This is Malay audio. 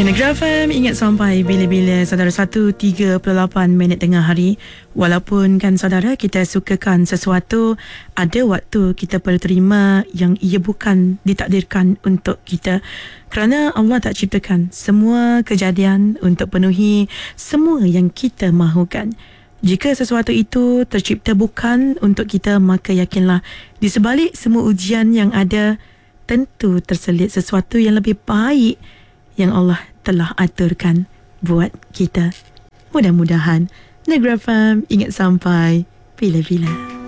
Negara FM, ingat sampai bila-bila saudara. 1.38 minit tengah hari. Walaupun kan saudara, kita sukakan sesuatu, ada waktu kita perlu terima yang ia bukan ditakdirkan untuk kita. Kerana Allah tak ciptakan semua kejadian untuk penuhi semua yang kita mahukan. Jika sesuatu itu tercipta bukan untuk kita, maka yakinlah di sebalik semua ujian yang ada, tentu terselit sesuatu yang lebih baik yang Allah telah aturkan buat kita. Mudah-mudahan Negara FM ingat sampai bila-bila.